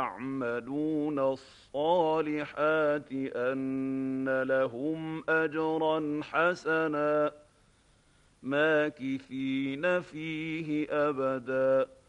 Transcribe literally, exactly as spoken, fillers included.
يعملون الصالحات أن لهم أجرا حسنا ماكثين فيه أبدا